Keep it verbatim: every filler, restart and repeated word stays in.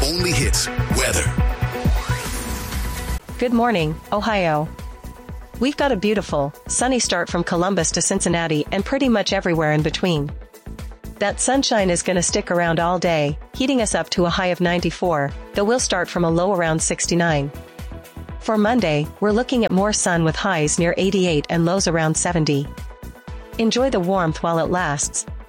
only hits weather. Good morning, Ohio. We've got a beautiful, sunny start from Columbus to Cincinnati and pretty much everywhere in between. That sunshine is going to stick around all day, heating us up to a high of ninety-four, though we'll start from a low around sixty-nine. For Monday, we're looking at more sun with highs near eighty-eight and lows around seventy. Enjoy the warmth while it lasts,